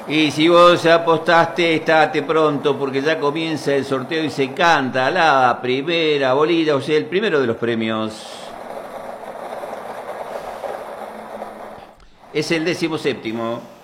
Y si vos apostaste, estate pronto porque ya comienza el sorteo y se canta la primera bolita, o sea, el primero de los premios. Es el 17º.